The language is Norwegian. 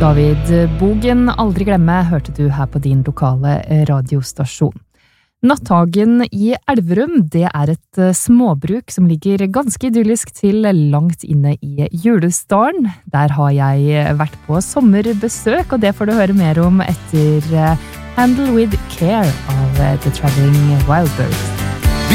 David Bogen, aldri glemme, hørte du her på din lokale radiostasjon. Natthagen I Elverum, det et småbruk som ligger ganske idyllisk til langt inne I Julesdalen. Der har jeg vært på sommerbesøk, og det får du høre mer om etter Handle with Care av The Traveling Wildbirds.